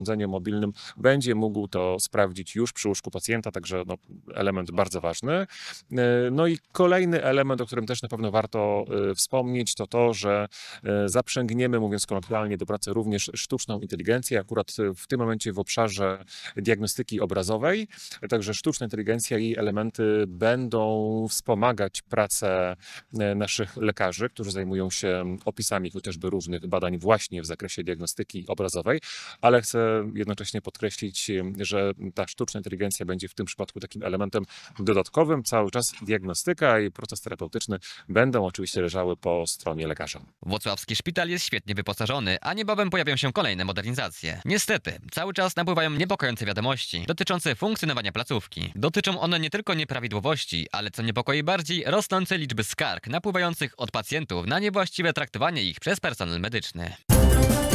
urządzeniu mobilnym będzie mógł to sprawdzić już przy łóżku pacjenta, także element bardzo ważny. No i kolejny element, o którym też na pewno warto wspomnieć, to to, że zaprzęgniemy, mówiąc kolokwialnie, do pracy również sztuczną inteligencję, akurat w tym momencie w obszarze diagnostyki obrazowej. Także sztuczna inteligencja i jej elementy będą wspomagać pracę naszych lekarzy, którzy zajmują się opisami chociażby różnych badań właśnie w zakresie diagnostyki obrazowej, ale chcę jednocześnie podkreślić, że ta sztuczna inteligencja będzie w tym przypadku takim elementem dodatkowym. Cały czas diagnostyka i proces terapeutyczny będą oczywiście leżały po stronie lekarza. Włocławski szpital jest świetnie wyposażony, a niebawem pojawią się kolejne modernizacje. Niestety, cały czas napływają niepokojące wiadomości dotyczące funkcjonowania placówki. Dotyczą one nie tylko nieprawidłowości, ale co niepokoi bardziej, rosnącej liczby skarg napływających od pacjentów na niewłaściwe traktowanie ich przez personel medyczny.